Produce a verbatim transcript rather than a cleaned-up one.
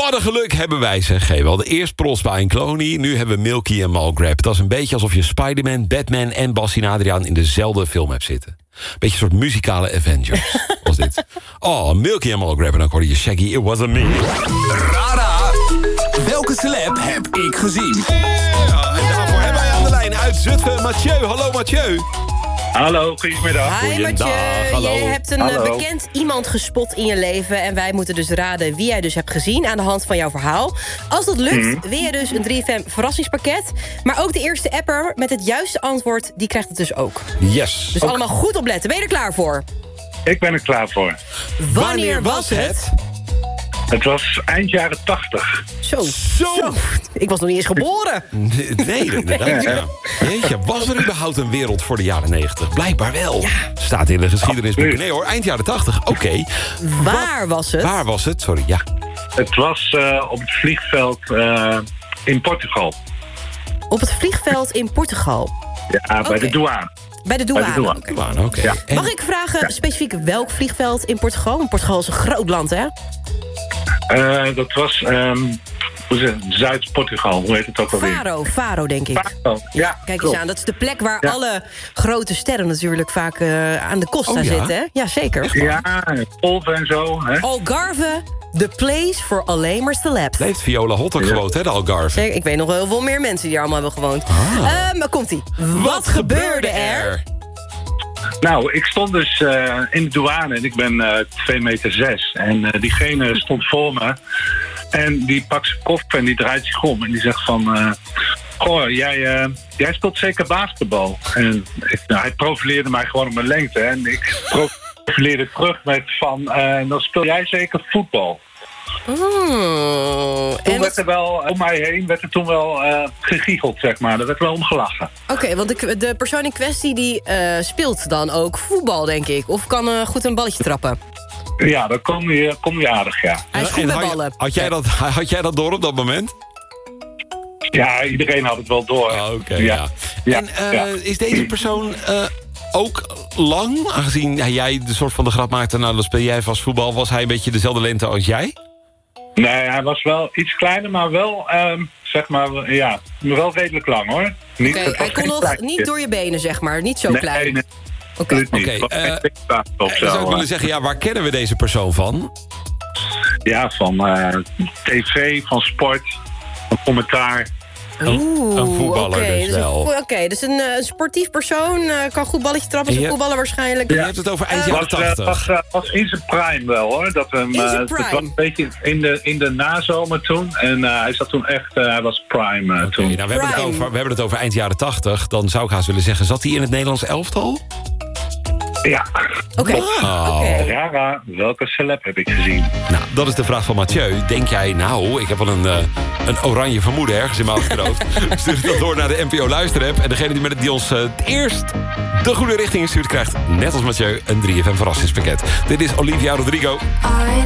Wat een geluk hebben wij, zeg. Hey, wel de eerst Prospa en Clooney, nu hebben we Milky en Malgrab. Dat is een beetje alsof je Spider-Man, Batman en Bastien Adriaan in dezelfde film hebt zitten. Beetje een soort muzikale Avengers was dit. Oh, Milky en Malgrab en dan hoorde je Shaggy, It Wasn't Me. Rara, welke celeb heb ik gezien? Ja, en daarvoor hebben wij aan de lijn uit Zutphen Mathieu. Hallo Mathieu. Hallo, goedemiddag. Hi Mathieu, hallo. je hebt een Hallo. eh, bekend iemand gespot in je leven... en wij moeten dus raden wie jij dus hebt gezien aan de hand van jouw verhaal. Als dat lukt, Mhm. win je dus een drie F M verrassingspakket. Maar ook de eerste apper met het juiste antwoord, die krijgt het dus ook. Yes. Dus allemaal goed opletten. Ben je er klaar voor? Ik ben er klaar voor. Wanneer was het? Het was eind jaren tachtig. Zo. Zo. Ik was nog niet eens geboren. Nee, inderdaad. Ja. Jeetje, was er überhaupt een wereld voor de jaren negentig? Blijkbaar wel. Staat in de geschiedenisboeken. Nee hoor, eind jaren tachtig. Oké. Okay. Waar was het? Waar was het? Sorry, ja. Het was uh, op het vliegveld uh, in Portugal. Op het vliegveld in Portugal. Ja, bij Okay. de douane. Bij de douane. Bij de douane. Okay. Douane, oké. Ja. En- Mag ik vragen Ja. specifiek welk vliegveld in Portugal? Want Portugal is een groot land, hè? Uh, dat was um, hoe is het? Zuid-Portugal. Hoe heet het ook alweer? Faro, Faro denk ik. Faro. Ja, Kijk eens klopt. aan, dat is de plek waar Ja. alle grote sterren natuurlijk vaak uh, aan de Costa Oh, ja? zitten. Hè? Ja, zeker. Ja, Polven en zo. Hè? Algarve, the place for alleen maar celebs. Daar heeft Viola Hot ook Ja. gewoond, hè, de Algarve. Zeker, ik weet nog wel heel veel meer mensen die daar allemaal hebben gewoond. Ah. Uh, maar komt-ie. Wat, gebeurde er? Nou, ik stond dus uh, in de douane en ik ben uh, twee meter zes. En uh, diegene stond voor me. En die pakt zijn koffer en die draait zich om. En die zegt van... Uh, Goh, jij, uh, jij speelt zeker basketbal. En ik, nou, hij profileerde mij gewoon op mijn lengte. En ik profileerde terug met van... Uh, dan speel jij zeker voetbal. Oh, Toen en werd wat... er wel, om mij heen, werd er toen wel uh, gegiegeld, zeg maar. Er werd wel om gelachen. Oké, okay, want de, de persoon in kwestie die uh, speelt dan ook voetbal, denk ik. Of kan uh, goed een balletje trappen. Ja, dan kom je, kom je aardig, ja. Hij is goed En met had, ballen. had, jij dat, had jij dat door op dat moment? Ja, iedereen had het wel door. Ah, Oké, okay, ja. ja. ja. En uh, ja. is deze persoon uh, ook lang? Aangezien ja, jij de soort van de grap maakte... nou, dan speel jij vast voetbal. Was hij een beetje dezelfde lengte als jij? Nee, hij was wel iets kleiner, maar wel, um, zeg maar, ja, wel redelijk lang, hoor. Niet, Oké, okay, hij kon nog kleintje. niet door je benen, zeg maar. Niet zo nee, klein. Nee, Oké. okay. Okay, niet. uh, Op zou ik willen zeggen, ja, waar kennen we deze persoon van? Ja, van uh, tv, van sport, van commentaar. Oeh, een voetballer okay, dus dus wel. Oké, okay, dus een uh, sportief persoon, uh, kan goed balletje trappen, is een Ja. voetballer waarschijnlijk. Je hebt het over eind Uh, jaren Was, uh, tachtig. was, uh, was in zijn prime wel, hoor. Dat hem, In zijn uh, prime? Het was een beetje in de, in de nazomer toen. En uh, hij zat toen echt, uh, hij was prime uh, Okay, toen. nou, we, hebben het Prime. over, we hebben het over eind jaren tachtig. Dan zou ik haast willen zeggen, zat hij in het Nederlands elftal? Ja. Oké. Oh. Oké. Rara, welke celeb heb ik gezien? Nou, dat is de vraag van Mathieu. Denk jij, nou, ik heb wel een, uh, een oranje vermoeden ergens in mijn achterhoofd. Stuur het dan door naar de N P O Luisterapp. En degene die, met het, die ons uh, het eerst de goede richting instuurt... krijgt, net als Mathieu, een drie F M verrassingspakket. Dit is Olivia Rodrigo. I